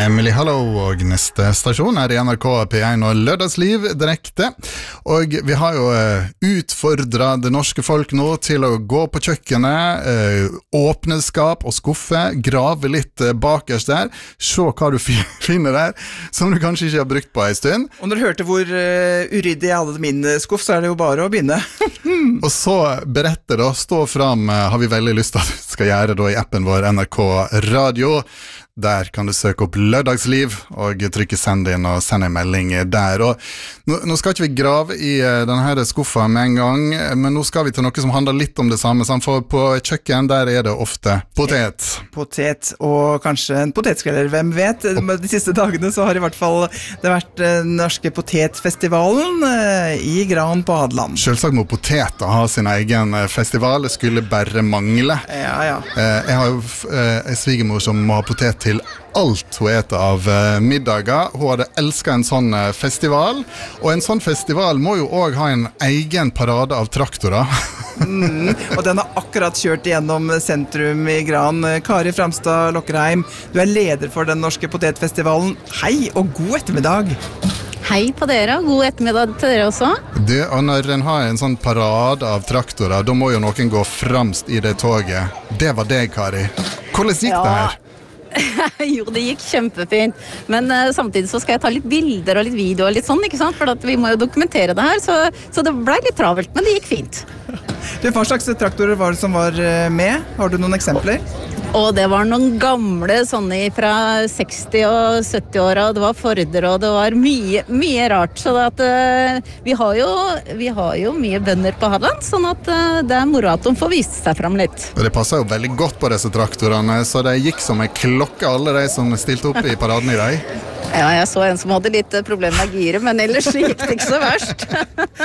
Emily Hallo, og neste stasjon i NRK P1 og Lørdagsliv direkte. Og vi har jo utfordret det norske folk nå til å gå på kjøkkenet, åpne skap og skuffe, grave litt bakerst der, se hva du finner der, som du kanskje ikke har brukt på en stund. Og når du hørte hvor uryddig jeg hadde min skuff, så det jo bare å begynne. Og så berette da, stå fram, har vi veldig lyst til at du skal gjøre da i appen vår NRK Radio. Der kan du søke opp Lørdagsliv og trykke send inn og sende en melding der. Og nå skal ikke vi grave i denne skuffa med en gang, men nå skal vi til noe som handler litt om det samme, for på kjøkken der det ofte potet. Potet, og kanskje en potetskreller, hvem vet? De siste dagene så har i hvert fall det vært den norske potetfestivalen i Gran på Hadeland. Selvsagt må poteter ha sin egen festival, det skulle bare mangle. Ja. Jeg har jo en svigermor som må ha potet til alt hun eter av middager. Hun hadde elsket en sånn festival, og en sånn festival må jo også ha en egen parade av traktorer. Og den har akkurat kjørt gjennom sentrum i Gran. Kari Framstad Lokkerheim, du er leder for den norske potetfestivalen. Hei og god ettermiddag! Hei på dere, og god ettermiddag til dere også. Og når en har en sånn parade av traktorer, da må jo noen gå fremst i det toget. Det var deg, Kari. Hvordan gikk det her? Jo, det gikk kjempefint, men samtidig så skal jeg ta litt bilder og litt video og litt sånn, ikke sant? For at vi må jo dokumentere det her, så det ble litt travelt, men det gikk fint. Hva slags traktorer var det som var med? Har du noen eksempler? Og det var noen gamle sånne fra 60- og 70-åra, det var Forder, og det var mye rart, så at, vi har jo mye bønder på Hadeland, sånn at det moro at de får vise seg frem litt. Og det passer jo veldig godt på disse traktorene, så det gikk som en klokke alle de som stilte opp i paraden i dag. Ja, jeg så en som hadde litt problemer med giret, men ellers gikk det ikke så verst.